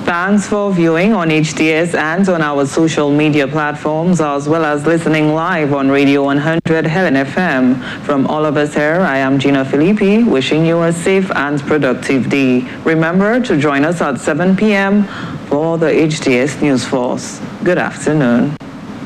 Thanks for viewing on HDS and on our social media platforms, as well as listening live on Radio 100 Helen FM. From all of us here, I am Gina Filippi, wishing you a safe and productive day. Remember to join us at 7 p.m. for the HDS News Force. Good afternoon.